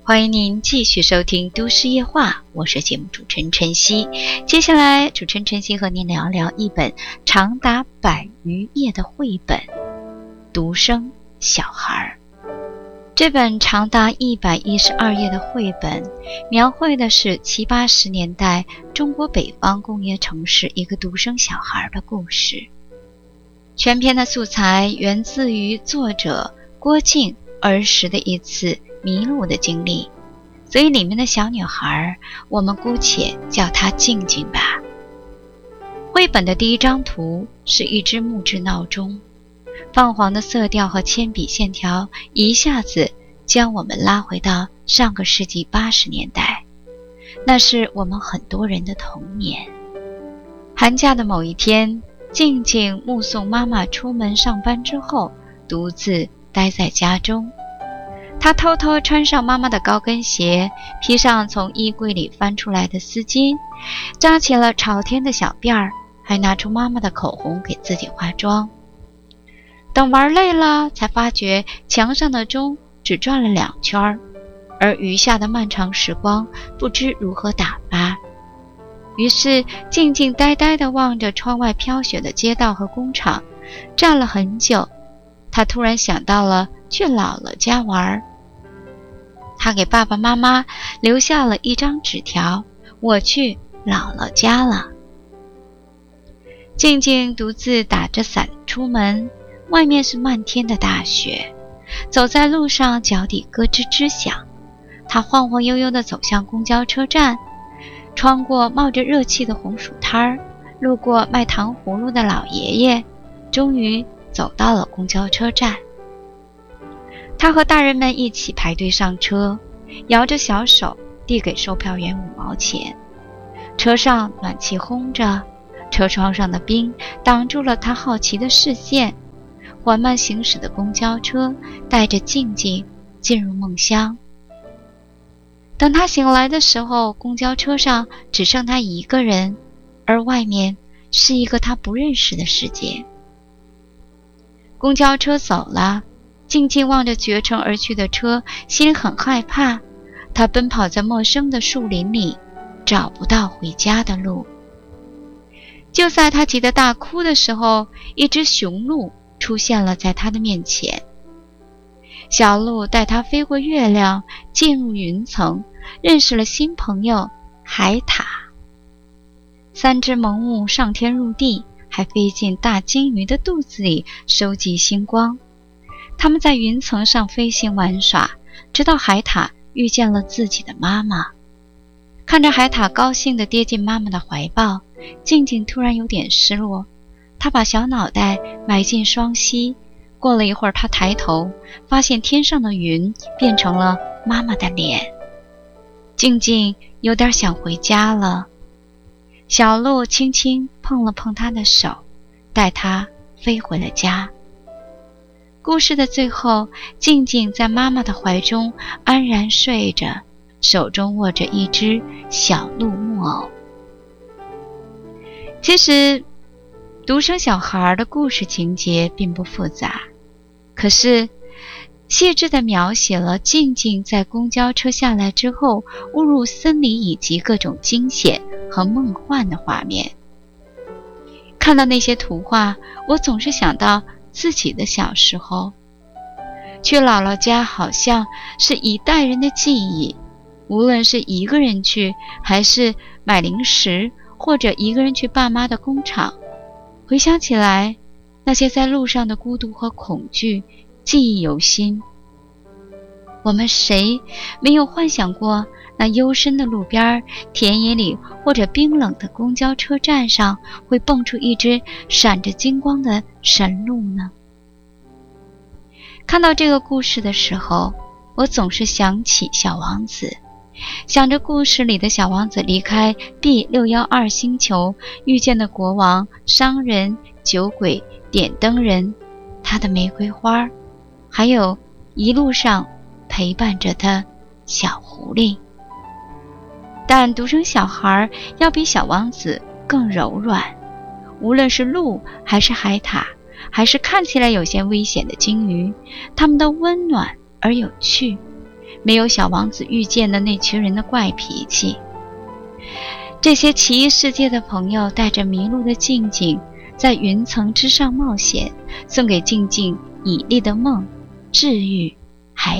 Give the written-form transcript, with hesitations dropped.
欢迎您继续收听都市夜话，我是节目主持人晨曦。接下来主持人晨曦和您聊聊一本长达100余页的绘本《独生小孩》。这本长达112页的绘本描绘的是70、80年代中国北方工业城市一个独生小孩的故事。全篇的素材源自于作者郭靖儿时的一次迷路的经历，所以里面的小女孩我们姑且叫她静静吧。绘本的第一张图是一只木质闹钟，泛黄的色调和铅笔线条一下子将我们拉回到上个世纪80年代，那是我们很多人的童年。寒假的某一天，静静目送妈妈出门上班之后，独自待在家中。她偷偷穿上妈妈的高跟鞋，披上从衣柜里翻出来的丝巾，扎起了朝天的小辫儿，还拿出妈妈的口红给自己化妆。等玩累了，才发觉墙上的钟只转了2圈，而余下的漫长时光不知如何打发。于是静静呆呆地望着窗外飘雪的街道和工厂，站了很久。她突然想到了去姥姥家玩。她给爸爸妈妈留下了一张纸条：我去姥姥家了。静静独自打着伞出门，外面是漫天的大雪，走在路上脚底咯吱吱响。她晃晃悠悠地走向公交车站，穿过冒着热气的红薯摊儿，路过卖糖葫芦的老爷爷，终于走到了公交车站。他和大人们一起排队上车，摇着小手递给售票员5毛钱。车上暖气轰着，车窗上的冰挡住了他好奇的视线。缓慢行驶的公交车带着静静进入梦乡。等他醒来的时候，公交车上只剩他一个人，而外面是一个他不认识的世界。公交车走了，静静望着绝尘而去的车，心里很害怕。他奔跑在陌生的树林里，找不到回家的路。就在他急得大哭的时候，一只雄鹿出现了在他的面前。小鹿带他飞过月亮，进入云层，认识了新朋友海獭。3只萌物上天入地，还飞进大鲸鱼的肚子里收集星光。他们在云层上飞行玩耍，直到海獭遇见了自己的妈妈。看着海獭高兴地跌进妈妈的怀抱，静静突然有点失落。她把小脑袋埋进双膝，过了一会儿，她抬头发现天上的云变成了妈妈的脸。静静有点想回家了。小鹿轻轻碰了碰她的手，带她飞回了家。故事的最后，静静在妈妈的怀中安然睡着，手中握着一只小鹿木偶。其实独生小孩的故事情节并不复杂，可是细致地描写了静静在公交车下来之后误入森林以及各种惊险和梦幻的画面。看到那些图画，我总是想到自己的小时候。去姥姥家好像是一代人的记忆，无论是一个人去，还是买零食，或者一个人去爸妈的工厂。回想起来，那些在路上的孤独和恐惧记忆犹新。我们谁没有幻想过那幽深的路边、田野里，或者冰冷的公交车站上会蹦出一只闪着金光的神鹿呢？看到这个故事的时候，我总是想起小王子，想着故事里的小王子离开 B612 星球，遇见的国王、商人、酒鬼、点灯人，他的玫瑰花，还有一路上陪伴着的小狐狸。但独生小孩要比小王子更柔软，无论是鹿还是海獭，还是看起来有些危险的鲸鱼，它们都温暖而有趣， 没有小王子遇见的那群人的怪脾气。这些奇异世界的朋友带着迷路的静静在云层之上冒险，送给静静绮丽的梦，治愈